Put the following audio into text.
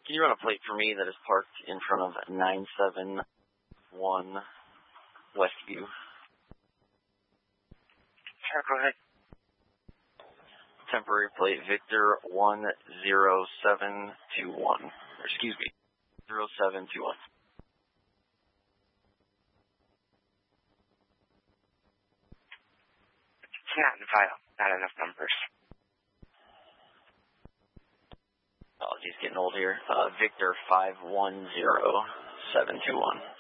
Can you run a plate for me that is parked in front of 971 Westview? Sure, go ahead. Temporary plate Victor 10721. Excuse me, 0721. It's not in file. Not enough numbers. Apologies, getting old here. Victor 510721.